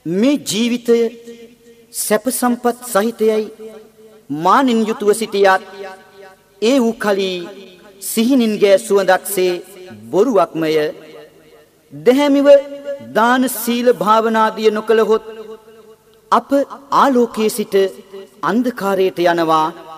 මේ ජීවිතය සැප සම්පත් සහිතයයි මානින් යුතුව සිටියත් ඒ වූ කලී සිහිනින්ගේ සුවඳක්සේ බොරුවක්මය. දැහැමිව දාන සීල භාවනාදිය නොකළහොත් අප ආලෝකයේ සිට අන්ධකාරයට යනවා.